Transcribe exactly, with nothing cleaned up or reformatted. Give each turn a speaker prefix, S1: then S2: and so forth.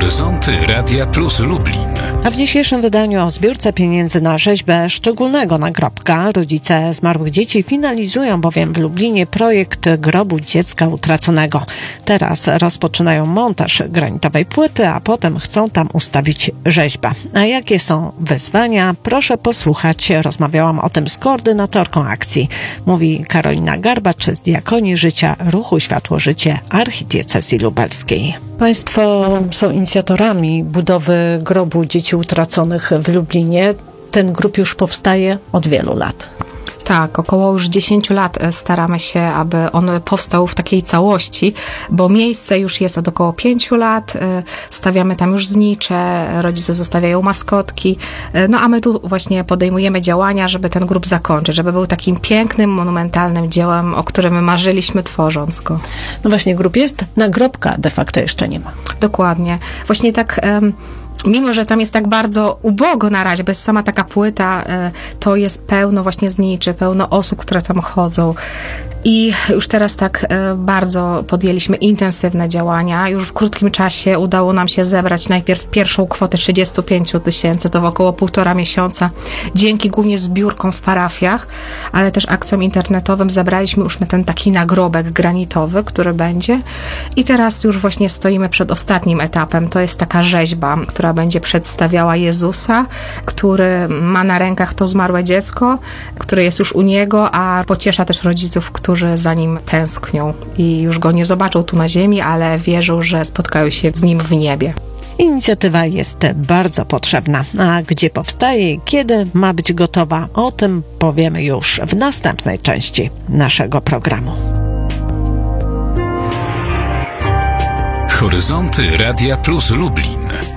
S1: Horyzonty Radia Plus Lublin.
S2: A w dzisiejszym wydaniu o zbiórce pieniędzy na rzeźbę szczególnego nagrobka rodzice zmarłych dzieci finalizują bowiem w Lublinie projekt grobu dziecka utraconego. Teraz rozpoczynają montaż granitowej płyty, a potem chcą tam ustawić rzeźbę. A jakie są wyzwania? Proszę posłuchać. Rozmawiałam o tym z koordynatorką akcji. Mówi Karolina Garbacz z Diakonii Życia Ruchu Światło Życie Archidiecezji Lubelskiej. Państwo są inicjatorami budowy grobu dzieci utraconych w Lublinie. Ten grób już powstaje od wielu lat.
S3: Tak, około już dziesięciu lat staramy się, aby on powstał w takiej całości, bo miejsce już jest od około pięciu lat, stawiamy tam już znicze, rodzice zostawiają maskotki, no a my tu właśnie podejmujemy działania, żeby ten grób zakończyć, żeby był takim pięknym, monumentalnym dziełem, o którym marzyliśmy tworząc go.
S2: No właśnie, grób jest, nagrobka de facto jeszcze nie ma.
S3: Dokładnie. Właśnie tak... Um, Mimo, że tam jest tak bardzo ubogo na razie, bez sama taka płyta, to jest pełno właśnie zniczy, pełno osób, które tam chodzą. I już teraz tak bardzo podjęliśmy intensywne działania. Już w krótkim czasie udało nam się zebrać najpierw pierwszą kwotę trzydzieści pięć tysięcy, to w około półtora miesiąca, dzięki głównie zbiórkom w parafiach, ale też akcjom internetowym zebraliśmy już na ten taki nagrobek granitowy, który będzie. I teraz już właśnie stoimy przed ostatnim etapem. To jest taka rzeźba, która będzie przedstawiała Jezusa, który ma na rękach to zmarłe dziecko, które jest już u Niego, a pociesza też rodziców, którzy za Nim tęsknią i już Go nie zobaczą tu na ziemi, ale wierzą, że spotkają się z Nim w niebie.
S2: Inicjatywa jest bardzo potrzebna. A gdzie powstaje i kiedy ma być gotowa, o tym powiemy już w następnej części naszego programu.
S1: Horyzonty Radia Plus Lublin.